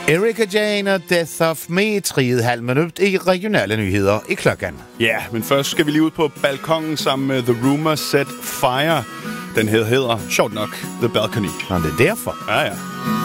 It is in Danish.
Erika Jane og Death of Me, triet halv minut i regionale nyheder i klokken. Ja, men først skal vi lige ud på balkongen sammen med The Rumor Set Fire. Den hedder, sjovt nok, The Balcony. Og det er derfor. Ja.